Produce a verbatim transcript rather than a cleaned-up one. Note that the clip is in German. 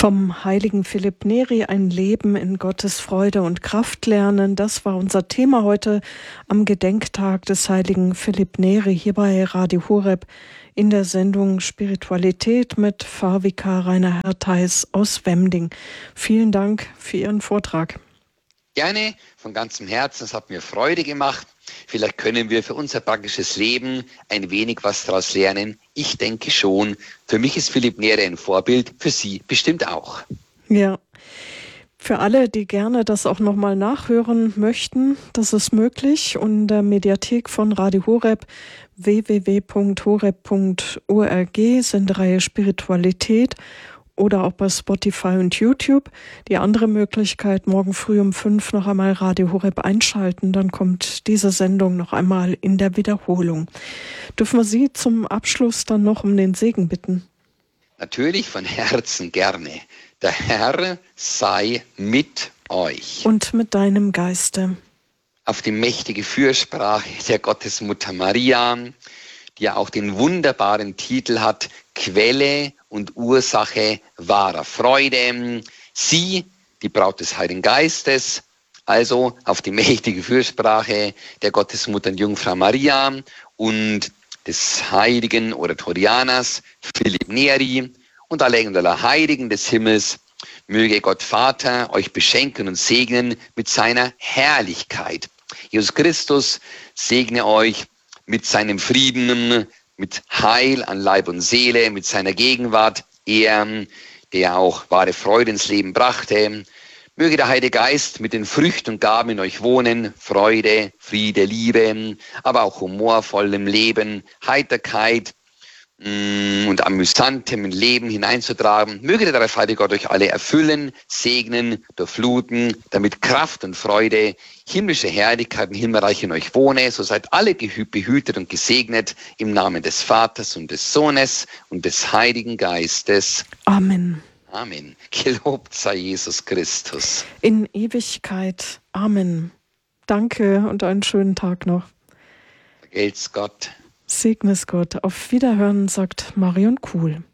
Vom heiligen Philipp Neri, ein Leben in Gottes Freude und Kraft lernen. Das war unser Thema heute am Gedenktag des heiligen Philipp Neri hier bei Radio Horeb in der Sendung Spiritualität mit Pfarrvikar Rainer Hertheis aus Wemding. Vielen Dank für Ihren Vortrag. Gerne, von ganzem Herzen. Es hat mir Freude gemacht. Vielleicht können wir für unser praktisches Leben ein wenig was daraus lernen. Ich denke schon. Für mich ist Philipp Neri ein Vorbild, für Sie bestimmt auch. Ja, für alle, die gerne das auch nochmal nachhören möchten, das ist möglich. Und der Mediathek von Radio Horeb, w w w punkt horeb punkt org, Sendereihe Spiritualität. Oder auch bei Spotify und YouTube. Die andere Möglichkeit, morgen früh um fünf noch einmal Radio Horeb einschalten. Dann kommt diese Sendung noch einmal in der Wiederholung. Dürfen wir Sie zum Abschluss dann noch um den Segen bitten? Natürlich von Herzen gerne. Der Herr sei mit euch. Und mit deinem Geiste. Auf die mächtige Fürsprache der Gottesmutter Maria, die ja auch den wunderbaren Titel hat, Quelle und Ursache wahrer Freude. Sie, die Braut des Heiligen Geistes, also auf die mächtige Fürsprache der Gottesmutter und Jungfrau Maria und des heiligen Oratorianers Philipp Neri und alle Engel aller Heiligen des Himmels, möge Gott Vater euch beschenken und segnen mit seiner Herrlichkeit. Jesus Christus segne euch mit seinem Frieden, mit Heil an Leib und Seele, mit seiner Gegenwart, er, der auch wahre Freude ins Leben brachte. Möge der Heilige Geist mit den Früchten und Gaben in euch wohnen, Freude, Friede, Liebe, aber auch humorvollem Leben, Heiterkeit mh, und amüsantem Leben hineinzutragen. Möge der dreifaltige Gott euch alle erfüllen, segnen, durchfluten, damit Kraft und Freude, himmlische Herrlichkeit und Himmelreich in euch wohne. So seid alle behütet und gesegnet im Namen des Vaters und des Sohnes und des Heiligen Geistes. Amen. Amen. Gelobt sei Jesus Christus. In Ewigkeit. Amen. Danke und einen schönen Tag noch. Vergelt's Gott. Segne es Gott. Auf Wiederhören, sagt Marion Kuhl.